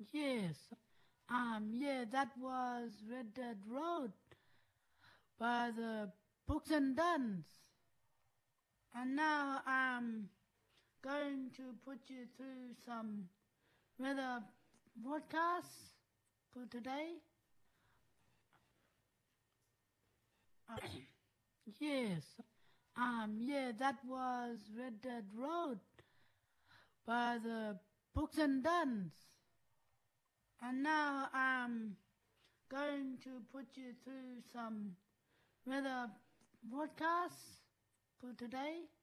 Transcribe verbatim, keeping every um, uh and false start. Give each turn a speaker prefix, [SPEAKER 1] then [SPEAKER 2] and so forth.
[SPEAKER 1] Yes. Um, yeah, that was Red Dead Road by the Books and Duns. And now I'm going to put you through some weather broadcasts for today. Uh, yes. Um, yeah, that was Red Dead Road by the Books and Duns. And now I'm going to put you through some weather broadcasts for today.